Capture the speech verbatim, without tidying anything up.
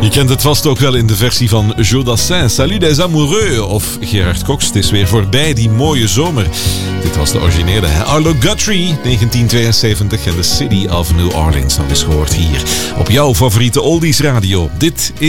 Je kent het vast ook wel in de versie van Joe Dassin, Salut des Amoureux of Gerard Cox, Het is weer voorbij, die mooie zomer. Dit was de originele, hè? Arlo Guthrie, negentien tweeënzeventig en The City of New Orleans. Dat is gehoord hier op jouw favoriete Oldies Radio. Dit is